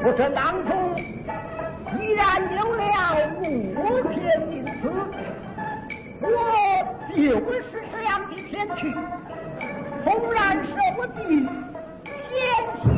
我这当初依然有了5天因此，我就是这样的前去，纵然受尽天下